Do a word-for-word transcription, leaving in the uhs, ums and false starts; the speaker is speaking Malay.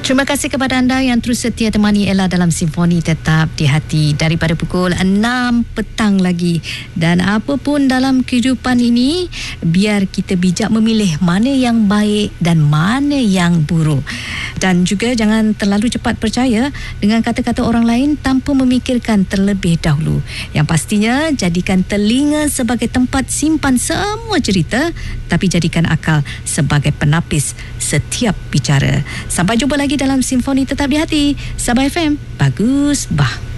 Terima kasih kepada anda yang terus setia temani Ella dalam Simfoni Tetap di Hati daripada pukul enam petang lagi. Dan apapun dalam kehidupan ini, biar kita bijak memilih mana yang baik dan mana yang buruk. Dan juga jangan terlalu cepat percaya dengan kata-kata orang lain tanpa memikirkan terlebih dahulu. Yang pastinya, jadikan telinga sebagai tempat simpan semua cerita, tapi jadikan akal sebagai penapis setiap bicara. Sampai jumpa lagi dalam Simfoni Tetap di Hati. Sabah F M, bagus bah.